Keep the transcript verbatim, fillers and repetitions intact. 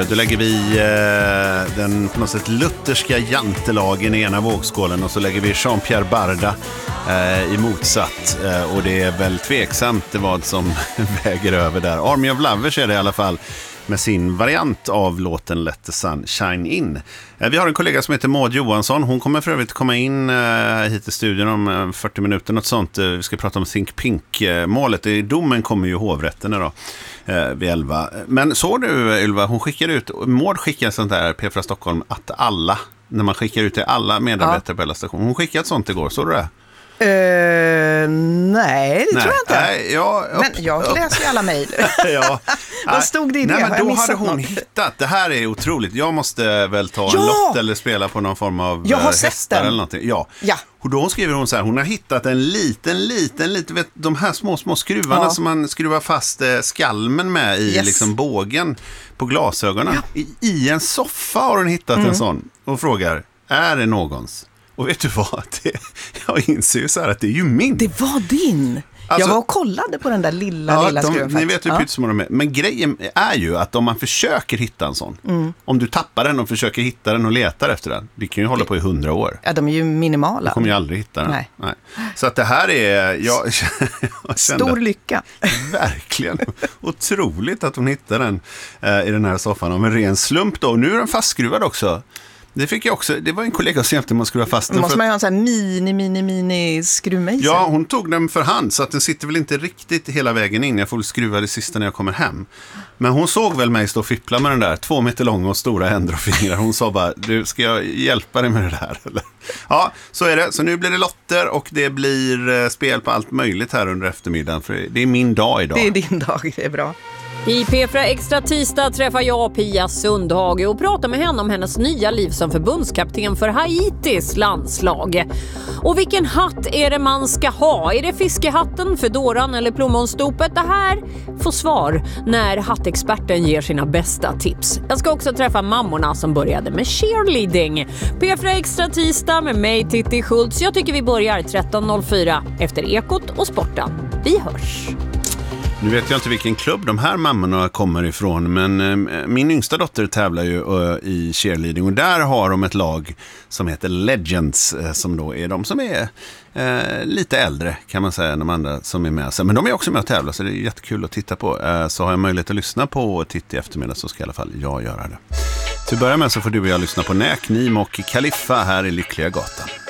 Då lägger vi eh, den på något sätt lutherska jantelagen i ena vågskålen och så lägger vi Jean-Pierre Barda eh, i motsatt. Eh, och det är väl tveksamt vad som väger över där. Army of Lovers är det i alla fall, med sin variant av låten Let the Sun Shine In. Vi har en kollega som heter Maud Johansson. Hon kommer för övrigt komma in hit i studion om fyrtio minuter, något sånt. Vi ska prata om Think Pink-målet. I domen kommer ju hovrätten idag vid elva. Men så du, Ylva, hon skickar ut, Maud skickar sånt där, P fyra Stockholm, att alla, när man skickar ut till alla medarbetare ja. på hela stationen. Hon skickade ett sånt igår, så du det? Uh, nej, det nej, tror jag inte. Nej, jag, upp, men jag läser ju alla mejl. ja. Vad stod det i det? Nej, men då hade hon något? hittat. Det här är otroligt. Jag måste väl ta ja! en lott eller spela på någon form av jag har hästar sett den. eller någonting. Ja. ja. Och då skriver hon så här, hon har hittat en liten, liten, liten, vet, de här små, små skruvarna ja. som man skruvar fast eh, skalmen med i yes. liksom bågen på glasögonen. Ja. I, I en soffa har hon hittat mm. en sån och frågar, är det någons? Och vet du vad? Det, jag inser ju så här att det är ju min. Det var din. Alltså, jag var och kollade på den där lilla, ja, lilla skruven. Ni vet hur ja. pytsmå de är. Men grejen är ju att om man försöker hitta en sån, mm. om du tappar den och försöker hitta den och letar efter den, det kan ju hålla på i hundra år. Ja, de är ju minimala. Du kommer ju aldrig hitta den. Nej. Nej. Så att det här är... Jag, jag kände, stor lycka. Verkligen. Otroligt att hon hittade den eh, i den här soffan. Om en ren slump då. Nu är den fastskruvad också. Det fick jag också, det var en kollega som hjälpte mig att skruva fast den. Måste man ju ha en sån här mini, mini, mini skruvmejsel? Ja, hon tog den för hand så att den sitter väl inte riktigt hela vägen in. Jag får skruva det sista när jag kommer hem. Men hon såg väl mig stå och fippla med den där, två meter långa och stora händer och fingrar. Hon sa bara, du, ska jag hjälpa dig med det där? Eller? Ja, så är det. Så nu blir det lotter och det blir spel på allt möjligt här under eftermiddagen. För det är min dag idag. Det är din dag, det är bra. I P fyra Extra tisdag träffar jag Pia Sundhage och pratar med henne om hennes nya liv som förbundskapten för Haitis landslag. Och vilken hatt är det man ska ha? Är det fiskehatten, fedoran eller plommonstopet? Det här får svar när hattexperten ger sina bästa tips. Jag ska också träffa mammorna som började med cheerleading. P fyra Extra tisdag med mig, Titti Schultz. Jag tycker vi börjar tretton noll fyra efter Ekot och Sporten. Vi hörs! Nu vet jag inte vilken klubb de här mammorna kommer ifrån, men eh, min yngsta dotter tävlar ju eh, i cheerleading och där har de ett lag som heter Legends eh, som då är de som är eh, lite äldre kan man säga än de andra som är med. Men de är också med att tävla så det är jättekul att titta på. Eh, så har jag möjlighet att lyssna på och titta i eftermiddag så ska i alla fall jag göra det. Till att börja med så får du och jag lyssna på Näk, Nim och Kaliffa här i Lyckliga gatan.